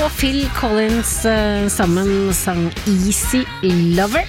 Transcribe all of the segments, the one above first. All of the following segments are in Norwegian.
Og Phil Collins sammen sang Easy Lover.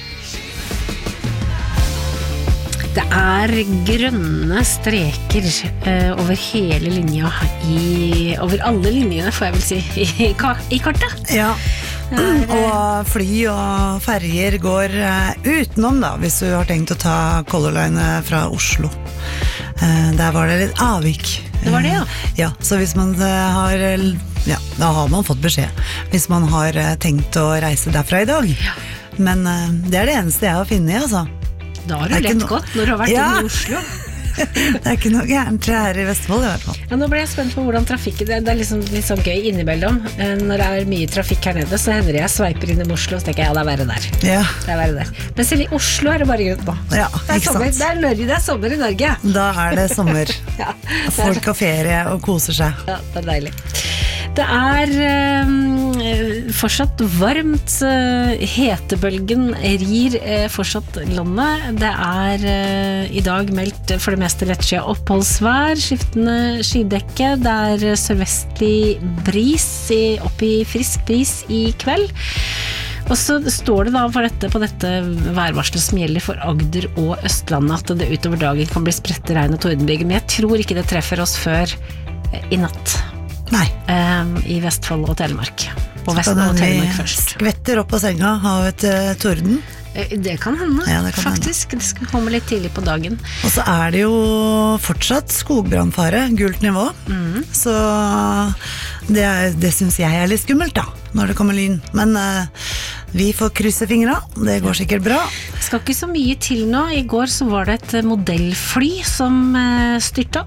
Det grønne streker over hele linja over alle linjene, får jeg vel si, i kartet. Ja, og fly og ferger går utenom da, hvis du har tenkt å ta Color Line fra Oslo. Der var det litt avvik. Det var det, ja. Ja, så hvis man har, ja, da har man fått beskjed. Hvis man har tenkt å reise derfra i dag. Ja. Men det det eneste jeg har funnet, altså. Da har du lett godt når du har vært i Oslo. Det ikke noe gærent her i Vestfold i hvert fall. Ja, nå ble jeg spent på hvordan trafikken, det liksom litt sånn gøy innimellom. Når det mye trafikk her nede, så hender jeg sveiper inn i Oslo, så tenker jeg, ja, det verre der. Ja. Det verre der. Men selv i Oslo det bare grunn på. Ja, ikke sommer, sant. Det sommer i Norge. Da det sommer. Ja, folk har ferie og koser seg. Ja, det deilig. Det fortsatt varmt, hetebølgen rir fortsatt landet. Det i dag meldt for det meste lettskyet oppholdsvær, skiftende skydekke. Det sørvestlig bris, opp i frisk bris i kveld. Og så står det da på dette værvarselet som gjelder for Agder og Østlandet at det utover dagen kan bli spredte regn og tordenbyger, men jeg tror ikke det treffer oss før i natt. Nei. I Vestfold og Telemark. På Vestfold og Telemark først. Skvetter opp på senga, har et torden. Det kan hende, ja, det kan faktisk. Hende. Det skal komme litt tidlig på dagen. Og så det jo fortsatt skogbrannfare, gult nivå. Så det synes jeg litt skummelt da, når det kommer lyn. Men vi får krysse fingra, det går sikkert bra. Det skal ikke så mye til nå. I går så var det et modellfly som styrta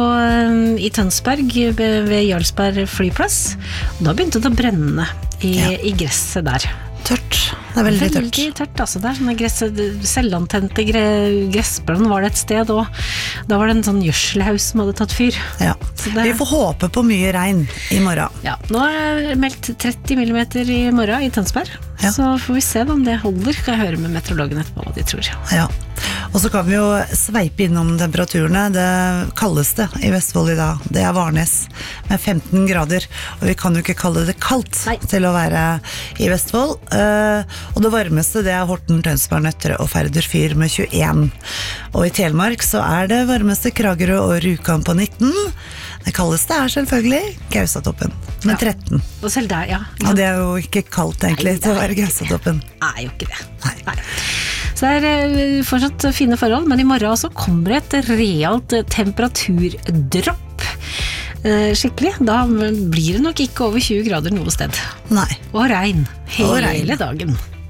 i Tønsberg ved Jarlsberg flyplass. Og da begynte det å brenne i gresset der. Tørt, det veldig tørt. Veldig tørt, altså. Det sånne selvantente gressbrann var det et sted, og da var det en sånn gjødselhaus som hadde tatt fyr. Ja, vi får håpe på mye regn i morgen. Ja, nå det meldt 30 millimeter i morgen i Tønsberg, så får vi se om det holder. Skal jeg høre med meteorologen etterpå hva de tror. Ja, og så kan vi jo sveipe innom temperaturene. Det kaldeste i Vestfold i dag, det Varnes med 15 grader, og vi kan jo ikke kalle det kaldt til å være i Vestfold. Og det varmeste det Horten, Tønsberg, Nøtterøy og Færder Fyr med 21. Og i Telemark så det varmeste Kragerø og Rjukan på 19. Det kaldeste selvfølgelig Gaustatoppen med 13. Og selv der, ja. Og det jo ikke kaldt egentlig til å være Gaustatoppen. Nei, jo ikke det. Nei. Så det fortsatt fine forhold, men i morgen også kommer et realt temperaturdropp. Skikkelig. Da blir det nok ikke over 20 grader noe sted. Nei. Og regn hele dagen.